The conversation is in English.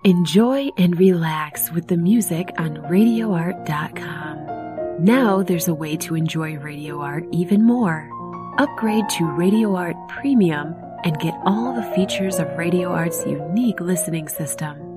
Enjoy and relax with the music on RadioArt.com. Now there's a way to enjoy Radio Art even more. Upgrade to Radio Art Premium and get all the features of Radio Art's unique listening system.